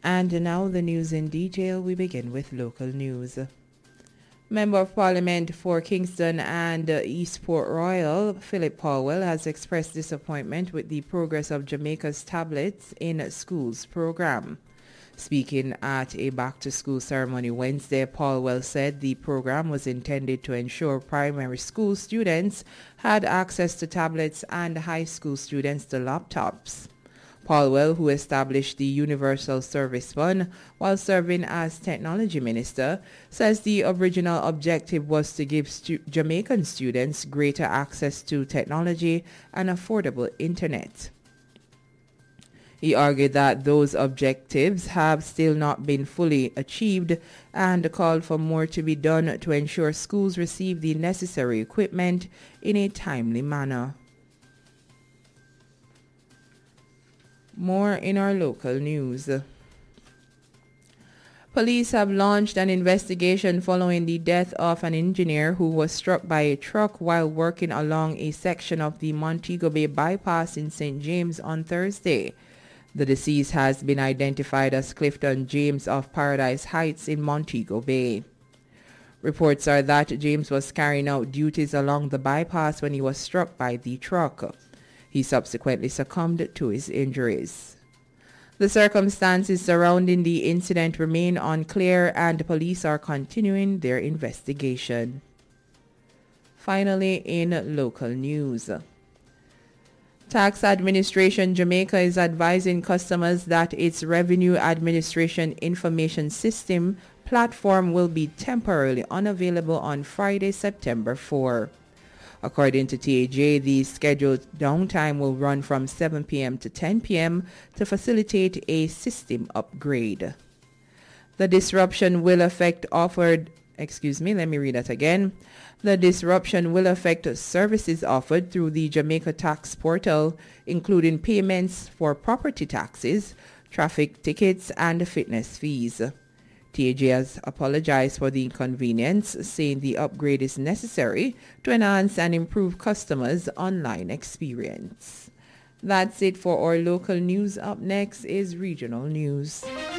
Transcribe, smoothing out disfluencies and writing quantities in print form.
And now the news in detail. We begin with local news. Member of Parliament for Kingston and East Port Royal, Philip Powell, has expressed disappointment with the progress of Jamaica's Tablets in Schools program. Speaking at a back-to-school ceremony Wednesday, Powell said the program was intended to ensure primary school students had access to tablets and high school students to laptops. Powell, who established the Universal Service Fund while serving as Technology Minister, says the original objective was to give Jamaican students greater access to technology and affordable internet. He argued that those objectives have still not been fully achieved and called for more to be done to ensure schools receive the necessary equipment in a timely manner. More in our local news. Police have launched an investigation following the death of an engineer who was struck by a truck while working along a section of the Montego Bay bypass in St. James on Thursday. The deceased has been identified as Clifton James of Paradise Heights in Montego Bay. Reports are that James was carrying out duties along the bypass when he was struck by the truck. He subsequently succumbed to his injuries. The circumstances surrounding the incident remain unclear and police are continuing their investigation. Finally, in local news. Tax Administration Jamaica is advising customers that its Revenue Administration Information System platform will be temporarily unavailable on Friday, September 4. According to TAJ, the scheduled downtime will run from 7 p.m. to 10 p.m. to facilitate a system upgrade. The disruption will affect The disruption will affect services offered through the Jamaica Tax Portal, including payments for property taxes, traffic tickets, and fitness fees. TAJ has apologized for the inconvenience, saying the upgrade is necessary to enhance and improve customers' online experience. That's it for our local news. Up next is regional news.